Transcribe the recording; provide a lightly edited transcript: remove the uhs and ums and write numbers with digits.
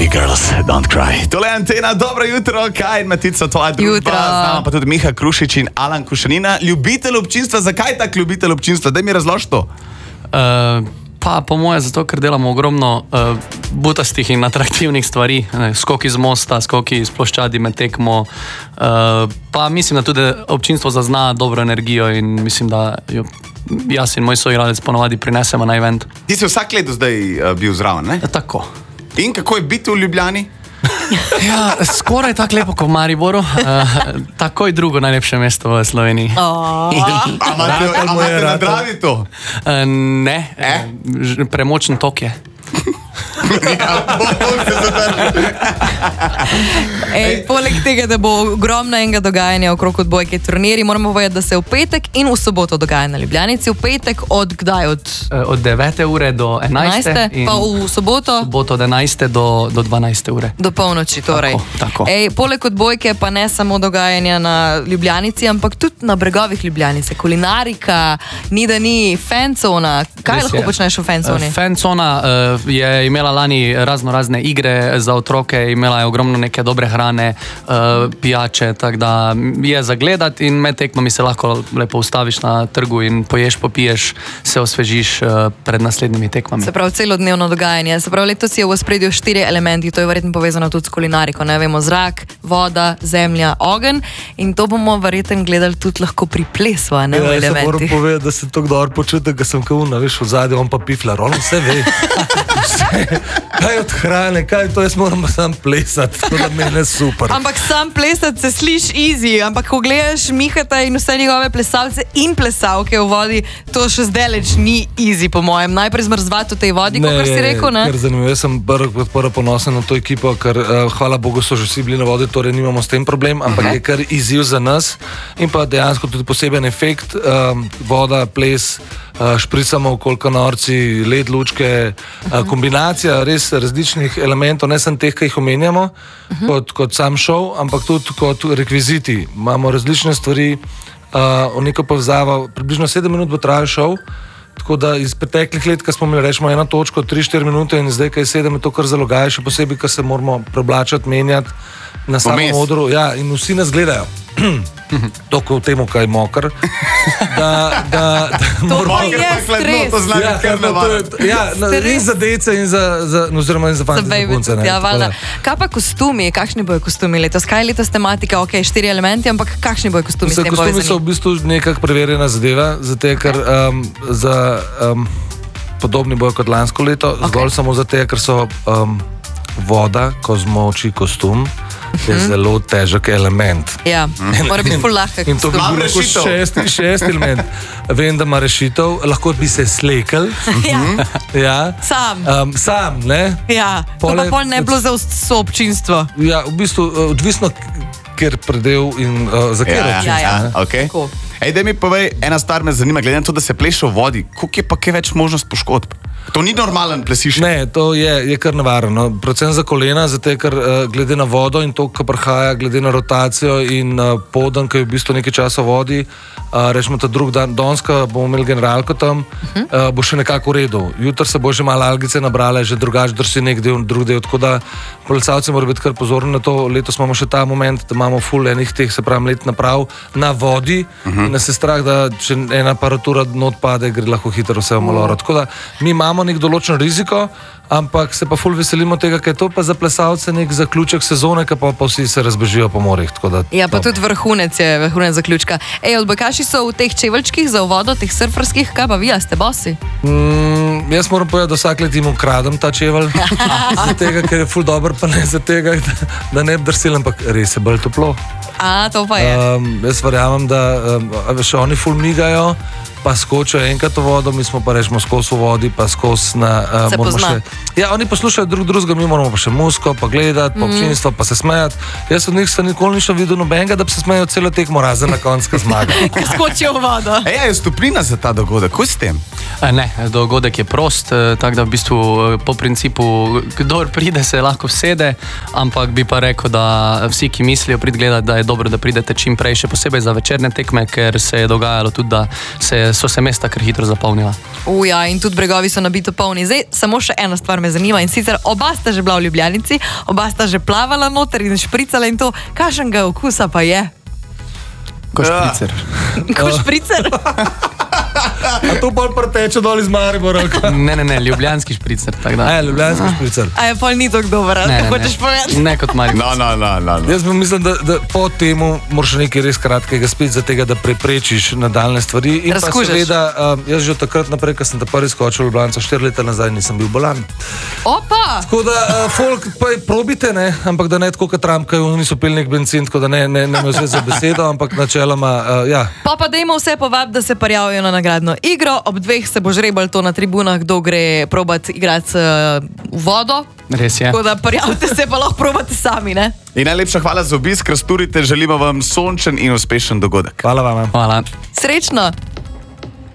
Big Girls, Don't Cry. Tole je Antena, dobro jutro, kaj je Matica, tvoja družba, znamo pa tudi Miha Krušič in Alan Kušanina. Ljubitelj občinstva, zakaj tak ljubitelj občinstva? Daj mi razloži to. Pa po moje zato, ker delamo ogromno butastih in atraktivnih stvari, skoki z mosta, skoki z ploščadi med tekmo, pa mislim, da tudi občinstvo zazna dobro energijo in mislim, da jo jaz in moj soigralec ponovadi prinesemo na event. Ti si vsak let do zdaj bil zraven, ne? Tako. In kako je biti v Ljubljani? Ja, skoraj tako lepo kot v Mariboru, takoj drugo najlepše mesto v Sloveniji. Amate na Dravi to? Ne, premočen tok je. Poleg tega, da bo ogromno enega dogajanja okrog odbojke turniri, moramo povedati, da se v petek in v soboto dogaja na Ljubljanici. V petek od kdaj? Od 9. ure do 11. Pa v soboto? Soboto od 11. do 12. ure. Do polnoči torej. Tako. Poleg odbojke pa ne samo dogajanja na Ljubljanici, ampak tudi na bregovih Ljubljanice. Kulinarika, ni da ni, fancona. Kaj lahko počneš v fanconi? Fancona je imela lani razne igre za otroke, imela je ogromno neke dobre hrane, pijače, tako da je za gledati in med tekmami se lahko lepo ustaviš na trgu in poješ, popiješ, se osvežiš pred naslednjimi tekmami. Se pravi, celodnevno dogajanje. Se pravi, letos je v ospredju 4 elementi, to je verjetno povezano tudi s kulinariko, ne vemo, zrak, voda, zemlja, ogenj in to bomo verjetno gledali tudi lahko pri plesu, ne v elementih. Ja, moram povedati, da se to kdor počuti, da sem kauna, veš, v zadnji, on pa piflar, on vse ve. Kaj od hrane, kaj to, jaz moram sam plesati, to da meni je super. Ampak sam plesati se sliši easy, ampak ko gledaš Mihata in vse njegove plesalce in plesalke v vodi, to še zdaleč ni easy po mojem. Najprej zmrzvati v tej vodi, kot si rekel, ne? Ker zanimivo, jaz sem prvo ponosen na to ekipo, ker hvala Bogu so že vsi bili na vodi, torej nimamo s tem problem, ampak je kar izziv za nas in pa dejansko tudi poseben efekt, voda, ples, špricamo koliko norci, led, lučke, kombinacija res različnih elementov, ne samo teh, ki jih omenjamo, kot sam šov, ampak tudi kot rekviziti. Imamo različne stvari, v neko povezavo, približno 7 minut bo trajal šov, tako da iz preteklih let, ko smo imeli rečemo 1 točko, 3-4 minute in zdaj, kaj 7, je to kar zalogaje, še posebej, ko se moramo preoblačati, menjati na samem odru. Ja, in vsi nas gledajo. Toliko v temu, kaj je mokr. To pa je stres. In za dece, oziroma in za fante, za punce. Kaj pa kostumi? Kakšni bojo kostumi letos? Kaj je letos tematika? Ok, 4 elementi, ampak kakšni bojo kostumi s tem povezani? Kostumi so v bistvu nekako preverjena zadeva, zato ker podobni bojo kot lansko leto, zgolj samo zato, ker so voda, ko zmoči kostum, je zelo težek element. Ja, mora biti ful lahek. In to bi bilo kot šest element. Vem, da ima rešitev, lahko bi se slekel. Ja. Sam, ne? Ja, to pa pol ne bilo za soobčinstvo. Ja, v bistvu, odvisno, ker predel in za kjer občinstvo. Ja, okay. Ej, daj mi povej, ena stvar me zanima, glede na to, da se pleše v vodi, koliko je pa kaj več možnost poškodb? To ni normalen plesiš? Ne, to je kar nevarno. Predvsem za kolena, zato ker glede na vodo in to, kar prihaja, glede na rotacijo in poden, ki je v bistvu nekaj časa v vodi, rečemo ta drug dan, Donska, bomo imeli generalko tam, bo še nekako v redu. Jutr se bo že malo algice nabrale, že drugač drsi nek del, drug del, tako da policajci morajo biti kar pozorni na to. Letos imamo še ta moment, da imamo ful enih teh, se pravim, let naprav na vodi in nas je strah, da če ena aparatura not pade, gre lahko hitro vse v maloro. Tako da mi imamo nek določen riziko, ampak se pa ful veselimo tega, ker je to pa za plesalce nek zaključek sezone, ki pa vsi se razbežijo po morjih. Ja, pa tudi vrhunec zaključka. Odbojkaši so v teh čeveljčkih za vodo, teh surferskih, kaj pa vi, ste bosi? Jaz moram povedati, da vsak let jim ukradem ta čevelj, zato ker je ful dober, pa ne zato, da ne bi drsil, ampak res je bolj toplo. To pa je. Jaz verjamem, da še oni ful migajo, pa skočijo enkrat v vodo, mi smo pa rečemo skozi v vodi, pa skozi na... Se pozna. Ja, oni poslušajo drugega, mi moramo pa še musko, pa gledati, pa občinstvo, pa se smejati. Jaz od njih sem nikoli nišel videl nobenega, da bi se smejo celo tekmo razen na konc, ko zmaga. Skočijo v vodo. Je stoplina za ta dogodek, kaj s tem? Ne, dogodek je prost, tako da v bistvu po principu, kdor pride, se lahko sede, ampak bi pa rekel, da vsi, ki mislijo priti gledati, da je dobro, da pridete čim prej, še posebej za večerne tekme, ker se je dogajalo tudi, da so se mesta kar hitro zapolnila. Ja, in tudi bregovi so nabito polni. Zdaj, samo še ena stvar me zanima in sicer oba sta že bila v Ljubljanici, oba sta že plavala noter in špricala in to, kakšnega okusa pa je? Ko špricer. Ko špricer? A to bolj preteče dol iz Maribora? Ne, ljubljanski špricer. Ljubljanski špricer. A je pol ni tako dober, ali hočeš povedati? Ne kot Maribor. No. Jaz mislim, da po temu moraš nekaj res kratkega spet za tega, da preprečiš nadaljne stvari. In pa seveda, jaz že od takrat naprej, ko sem ta prvi skočil v Ljubljanico 4 leta nazaj, nisem bil bolan. Opa! Tako da, folk, pa probite, ne, ampak da ne tako kot tramkajo, niso pili nek benzin, tako da ne me vse za besedo, ampak načeloma, ja. Pa dajmo vse povabiti, da se prijavijo na nagradno igro. Ob 2 se bo žrebal to na tribunah, kdo gre probati igrati vodo. Res je. Tako da prijavite se, pa lahko probate sami, ne? In najlepša hvala za obisk, razturite, želimo vam sončen in uspešen dogodek. Hvala vam. Hvala. Srečno!